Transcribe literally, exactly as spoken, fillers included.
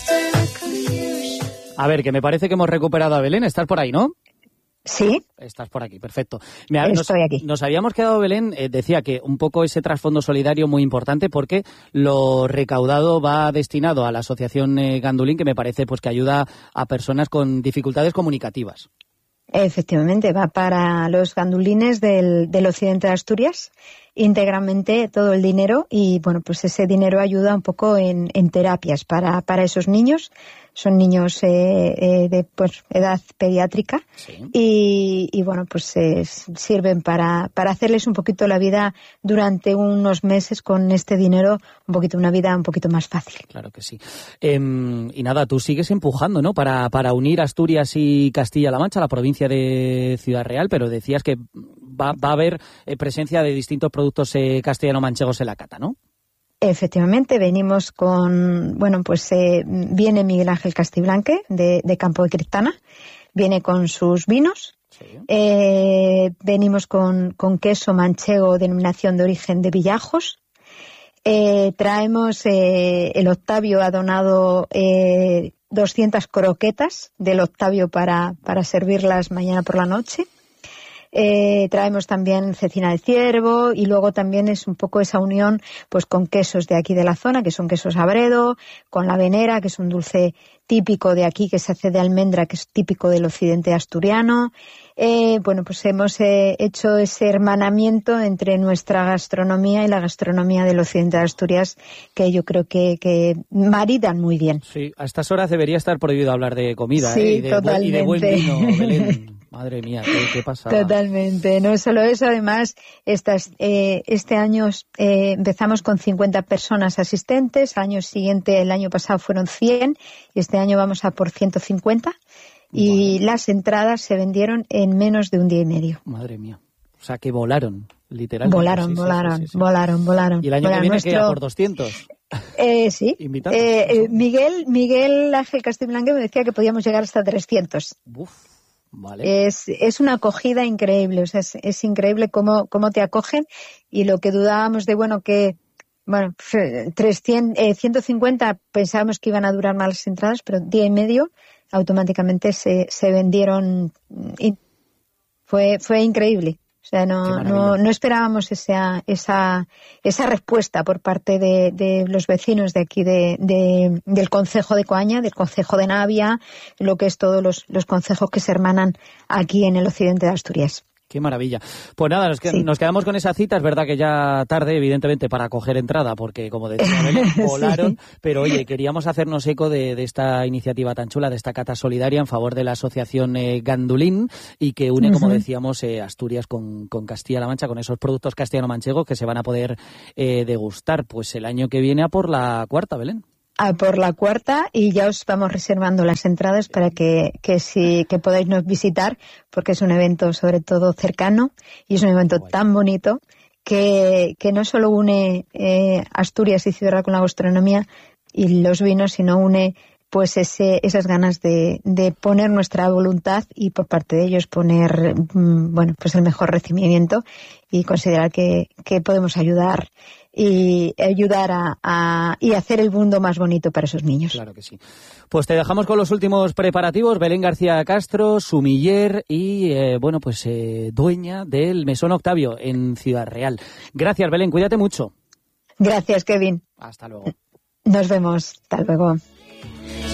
A ver, que me parece que hemos recuperado a Belén. ¿Estás por ahí, no? Sí. Estás por aquí, perfecto. Mira, Estoy nos, aquí. Nos habíamos quedado, Belén, eh, decía que un poco ese trasfondo solidario muy importante porque lo recaudado va destinado a la asociación eh, Gandulín, que me parece pues que ayuda a personas con dificultades comunicativas. Efectivamente, va para los gandulines del, del occidente de Asturias, íntegramente todo el dinero, y bueno, pues ese dinero ayuda un poco en, en terapias para, para esos niños. Son niños eh, eh, de pues edad pediátrica, sí. y, y bueno, pues eh, sirven para, para hacerles un poquito la vida durante unos meses con este dinero, un poquito una vida un poquito más fácil. Claro que sí. Eh, y nada, tú sigues empujando, ¿no? Para, para unir Asturias y Castilla-La Mancha, la provincia de Ciudad Real, pero decías que va, va a haber eh, presencia de distintos productos eh, castellano-manchegos en la cata, ¿no? Efectivamente, venimos con, bueno, pues eh, viene Miguel Ángel Castiblanque de, de Campo de Criptana, viene con sus vinos, sí. eh, venimos con, con queso manchego, denominación de origen de Villajos, eh, traemos eh, el Octavio ha donado eh, doscientas croquetas del Octavio para, para servirlas mañana por la noche. Eh, traemos también cecina de ciervo, y luego también es un poco esa unión pues con quesos de aquí de la zona, que son quesos Abredo, con la venera, que es un dulce típico de aquí, que se hace de almendra, que es típico del occidente asturiano. Eh, bueno, pues hemos eh, hecho ese hermanamiento entre nuestra gastronomía y la gastronomía del occidente de Asturias, que yo creo que, que maridan muy bien. Sí, a estas horas debería estar prohibido hablar de comida, sí, ¿eh? Y de, totalmente. Y de buen vino, Belén. Madre mía, ¿qué, qué pasa? Totalmente. No solo eso, además, estas, eh, este año eh, empezamos con cincuenta personas asistentes, al año siguiente, el año pasado fueron cien, y este año vamos a por ciento cincuenta, y vale. Las entradas se vendieron en menos de un día y medio. Madre mía. O sea, que volaron, literalmente. Volaron, sí, volaron, sí, sí, sí. volaron, volaron. ¿Y el año volaron. que viene Nuestro... queda por doscientos? Eh, sí. ¿Invitados? Eh, eh, Miguel, Miguel Ángel Castiblanque me decía que podíamos llegar hasta trescientos. Uf. Vale. Es, es una acogida increíble, o sea, es, es increíble cómo, cómo te acogen, y lo que dudábamos de, bueno, que, bueno, trescientos, eh, ciento cincuenta pensábamos que iban a durar más las entradas, pero día y medio automáticamente se, se vendieron, y fue, fue increíble. O sea, no, no, no esperábamos esa, esa, esa respuesta por parte de, de los vecinos de aquí de, de, del concejo de Coaña, del concejo de Navia, lo que es todos los, los concejos que se hermanan aquí en el occidente de Asturias. Qué maravilla. Pues nada, nos, que, sí. nos quedamos con esa cita. Es verdad que ya tarde, evidentemente, para coger entrada, porque, como decía Belén, volaron. Sí. Pero, oye, queríamos hacernos eco de, de esta iniciativa tan chula, de esta cata solidaria en favor de la asociación eh, Gandulín, y que une, uh-huh. como decíamos, eh, Asturias con, con Castilla-La Mancha, con esos productos castellano-manchegos que se van a poder eh, degustar. Pues el año que viene a por la cuarta, Belén. A por la cuarta, y ya os vamos reservando las entradas para que, que si que podáis nos visitar, porque es un evento sobre todo cercano, y es un evento Guay. tan bonito que, que no solo une eh, Asturias y Ciudad Real con la gastronomía y los vinos, sino une pues ese, esas ganas de, de poner nuestra voluntad, y por parte de ellos poner mmm, bueno pues el mejor recibimiento, y considerar que, que podemos ayudar y ayudar a, a y hacer el mundo más bonito para esos niños. Claro que sí. Pues te dejamos con los últimos preparativos. Belén García Castro, sumiller y eh, bueno pues eh, dueña del Mesón Octavio en Ciudad Real. Gracias, Belén, cuídate mucho. Gracias, Kevin. Hasta luego. Nos vemos. Hasta luego.